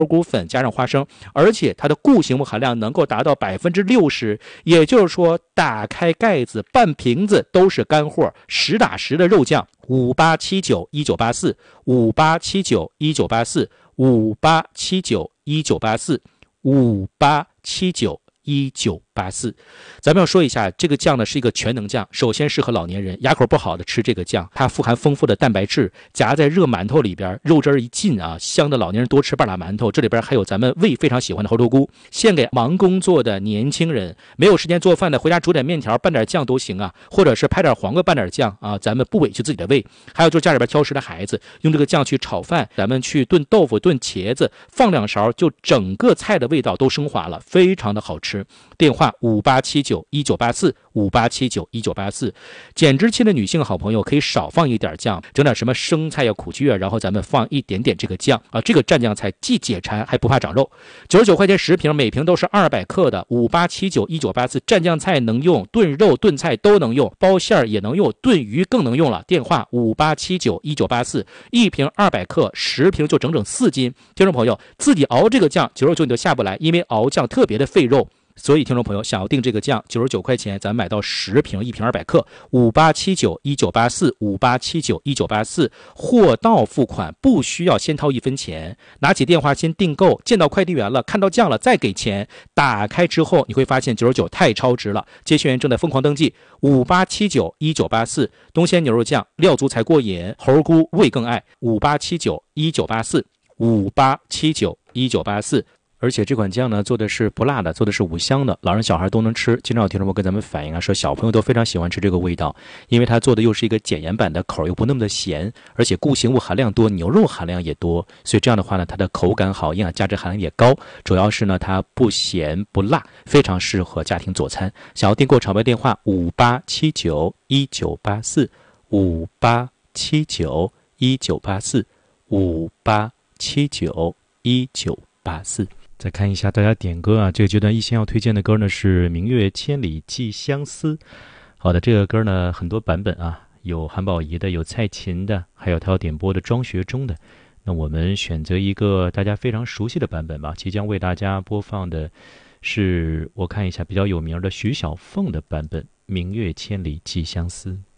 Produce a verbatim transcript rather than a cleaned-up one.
谷粉加上花生，而且它的固形物含量能够达到百分之六十，也就是说，打开盖子半瓶子都是干货，实打实的肉酱。五八七九一九八四，五八七九一九八四，五八七九一九八四，五八七九一九八四。咱们要说一下，这个酱呢是一个全能酱，首先适合老年人，牙口不好的吃这个酱，它富含丰富的蛋白质，夹在热馒头里边，肉汁儿一进啊，香的老年人多吃半拉馒头。这里边还有咱们胃非常喜欢的猴头菇，献给忙工作的年轻人，没有时间做饭的，回家煮点面条拌点酱都行啊，或者是拍点黄瓜拌点酱啊，咱们不委屈自己的胃。还有就是家里边挑食的孩子，用这个酱去炒饭，咱们去炖豆腐、炖茄子，放两勺，就整个菜的味道都升华了，非常的好吃。电话五八七九一九八四，五八七九一九八四。减脂期的女性好朋友可以少放一点酱，整点什么生菜呀、苦苣啊，然后咱们放一点点这个酱啊，这个蘸酱菜既解馋还不怕长肉。九十九块钱十瓶，每瓶都是二百克的。五八七九一九八四，蘸酱菜能用，炖肉炖菜都能用，包馅儿也能用，炖鱼更能用了。电话五八七九一九八四，一瓶二百克，十瓶就整整四斤。听众朋友，自己熬这个酱九十九你都下不来，因为熬酱特别的费肉。所以听众朋友想要订这个酱九十九块钱，咱买到十瓶，一瓶二百克。五八七九一九八四，五八七九一九八四，货到付款，不需要先掏一分钱，拿起电话先订购，见到快递员了，看到酱了再给钱。打开之后你会发现九十九太超值了，接线员正在疯狂登记。五八七九一九八四，东鲜牛肉酱，料足才过瘾，猴菇味更爱。五八七九一九八四，五八七九一九八四。而且这款酱呢，做的是不辣的，做的是五香的，老人小孩都能吃。经常有听众朋友跟咱们反映啊，说小朋友都非常喜欢吃这个味道，因为它做的又是一个减盐版的，口又不那么的咸，而且固形物含量多，牛肉含量也多，所以这样的话呢，它的口感好，营养价值含量也高。主要是呢，它不咸不辣，非常适合家庭佐餐。想要订购炒卖电话五八七九一九八四，五八七九一九八四，五八七九一九八四。再看一下大家点歌啊，这个阶段一心要推荐的歌呢是明月千里寄相思。好的，这个歌呢很多版本啊，有韩宝仪的，有蔡琴的，还有他要点播的庄学忠的。那我们选择一个大家非常熟悉的版本吧，即将为大家播放的是我看一下比较有名的徐小凤的版本，明月千里寄相思。